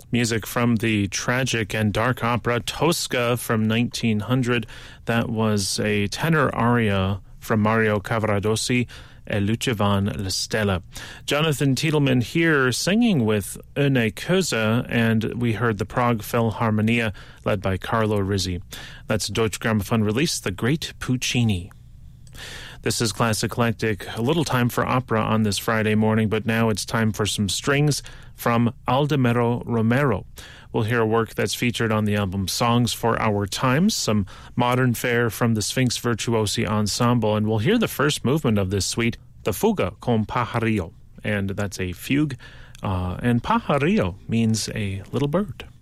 Music from the tragic and dark opera Tosca from 1900. That was a tenor aria from Mario Cavaradossi, E Lucevan la Stella. Jonathan Tiedelman here singing with Une Cosa, and we heard the Prague Philharmonia led by Carlo Rizzi. That's Deutsche Grammophon release, The Great Puccini. This is Classic Eclectic. A little time for opera on this Friday morning, but now it's time for some strings from Aldemero Romero. We'll hear a work that's featured on the album Songs for Our Times, some modern fare from the Sphinx Virtuosi Ensemble, and we'll hear the first movement of this suite, the Fuga con Pajarillo, and that's a fugue, and Pajarillo means a little bird.